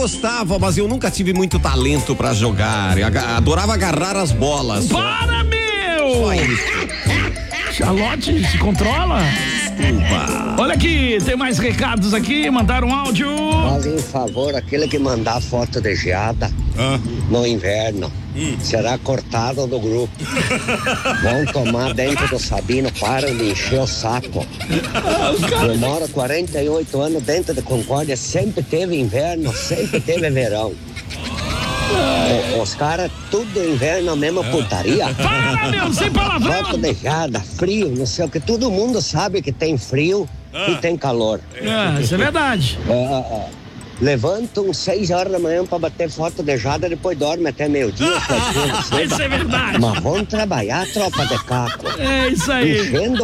Gostava, mas eu nunca tive muito talento pra jogar. Eu adorava agarrar as bolas. Para, meu! Só isso. Charlotte, se controla? Desculpa. Olha aqui, tem mais recados aqui, mandaram um áudio. Fazem favor, aquele que mandar foto de geada no inverno será cortado do grupo. Vão tomar dentro do Sabino, param de encher o saco. Eu moro 48 anos dentro de Concórdia, sempre teve inverno, sempre teve verão. Os caras, tudo inverno, a mesma putaria. Para, meu, sem palavrão. Foto de geada, frio, não sei o que. Todo mundo sabe que tem frio e tem calor. Isso é verdade. Levantam 6 horas da manhã pra bater foto de geada, depois dorme até meio-dia. Isso é verdade. Mas vamos trabalhar, tropa de caco. É isso aí. Enchendo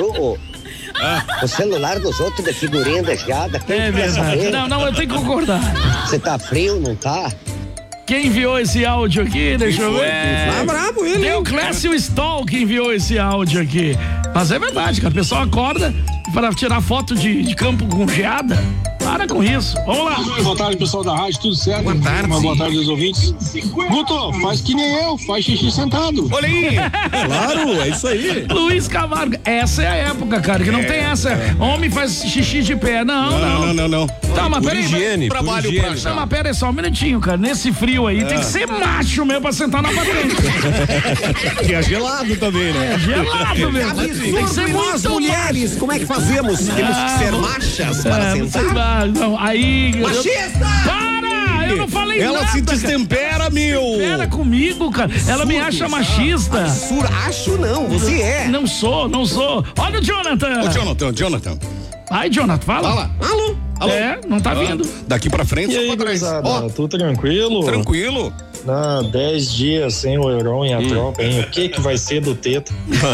o celular dos outros de figurinha de geada. Quem É quer verdade. saber? Não, eu tenho que concordar. Você tá frio, não tá? Quem enviou esse áudio aqui? Deixa eu ver. Tá brabo ele. Tem o Clécio Stoll que enviou esse áudio aqui. Mas é verdade, cara. O pessoal acorda para tirar foto de campo com geada. Para com isso. Vamos lá. Boa tarde, pessoal da rádio, tudo certo? Boa tarde. Uma boa tarde aos ouvintes. Guto, faz que nem eu, faz xixi sentado. Olha aí. Claro, é isso aí. Luiz Camargo. Essa é a época, cara, que não tem essa. Homem faz xixi de pé. Não. Tá, mas peraí. Higiene. Trabalho pra achar. Mas pera aí só um minutinho, cara. Nesse frio aí, tem que ser macho mesmo pra sentar na patente. Que é gelado também, né? É gelado mesmo. Tem que ser E nós, muito mulheres, como é que fazemos? Temos que ser machas para sentar? Não, aí. Machista! Para! Eu não falei nada. Ela se destempera, meu. Espera comigo, cara. Ela me acha machista. Acho não, você é. Não sou. Olha o Jonathan. Jonathan. Ai, Jonathan, fala. Alô? É, não tá vindo. Daqui pra frente, E aí, pra trás. gurizada, tudo tranquilo? Tranquilo. 10 dias sem o Euron e a tropa, hein? O que vai ser do Teto?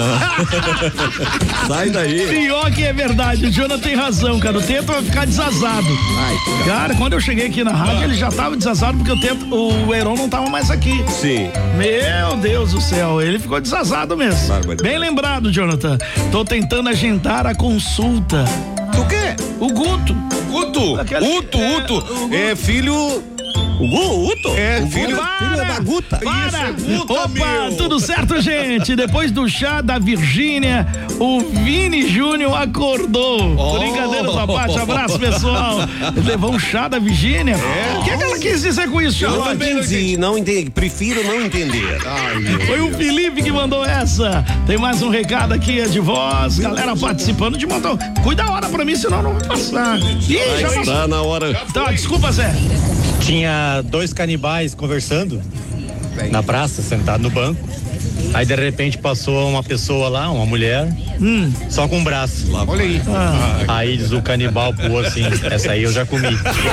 Sai daí. Pior que é verdade, o Jonathan tem razão, cara. O Teto vai ficar desazado. Cara, quando eu cheguei aqui na rádio, ele já tava desazado porque o Heron não tava mais aqui. Sim. Meu Deus do céu, ele ficou desazado mesmo. Bem lembrado, Jonathan. Tô tentando agendar a consulta. Do quê? O Guto. Uto. É filho... O Uto? É, filho da Guta. Para! Guta, Opa, meu. tudo certo, gente? Depois do chá da Virgínia, o Vini Júnior acordou. Brincadeiras à parte, abraço, pessoal. Levou um chá da Virgínia? O que ela quis dizer com isso, Charlotte? Não entendi, prefiro não entender. Foi o Felipe que mandou essa. Tem mais um recado aqui, é de voz. Galera participando de mandou. Cuida a hora pra mim, senão não vai passar. Ih, já passou. Tá na hora. Tá, desculpa, Zé. Tinha 2 canibais conversando na praça, sentado no banco. Aí de repente passou uma pessoa lá, uma mulher, só com um braço. Olha aí. Aí diz o canibal pro outro assim: essa aí eu já comi.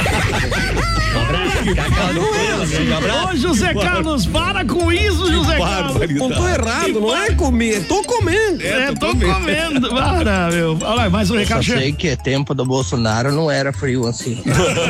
Ô, José Carlos, para com isso, José Carlos. Não tô errado, não é comer, tô comendo. Tô comendo. Para, meu. Olha lá, mais um recado. Só sei que tempo do Bolsonaro não era frio assim.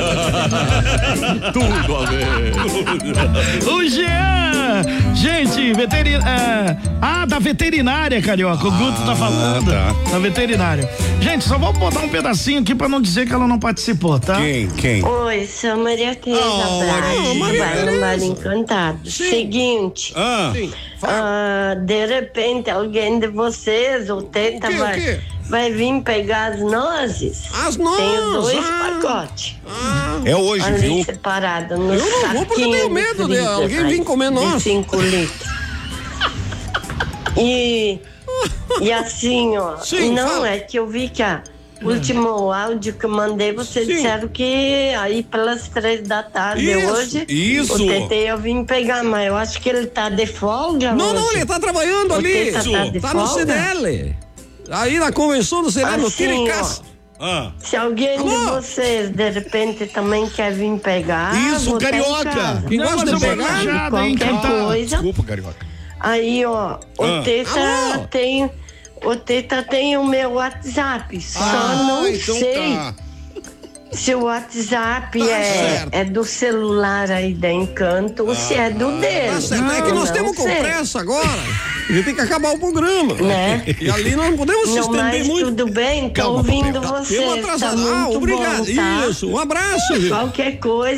Tudo a ver. O Jean. Gente, da veterinária, Carioca. O Guto tá falando. Tá. Da veterinária. Gente, só vou botar um pedacinho aqui pra não dizer que ela não participou, tá? Quem? Oi, sou Maria Tereza Braga, Vale Encantado. Seguinte, de repente alguém de vocês, o Teta, vai vir pegar as nozes. As nozes? Tenho 2 pacotes. É hoje, Ali viu? separado no Eu não vou porque eu tenho medo de alguém vir comer nós. 5 litros. E assim, ó. Sim, não, fala. é que eu vi que o último áudio que eu mandei, vocês disseram que aí pelas 3 da tarde hoje. Isso. O TT eu vim pegar, mas eu acho que ele tá de folga. Não, hoje. ele tá trabalhando ali. Tá no CDL. Aí na convenção do CDL, no Assim, Tiricas. Se alguém de vocês de repente também quer vir pegar. Isso, vou tá em Carioca. casa. Quem gosta de pegar? Qualquer coisa. Desculpa, Carioca. Aí, ó, o Teta tem. O Teta tem o meu WhatsApp. Só não sei se o WhatsApp é do celular aí da Encanto ou se é do dele. Tá certo. É que nós temos com pressa agora. A gente tem que acabar o programa. Né? E ali nós não podemos se Não, estender mas muito. tudo bem, tô ouvindo vocês. Temos atrasado. Tá muito Obrigado. bom, tá? Isso, um abraço. Qualquer coisa.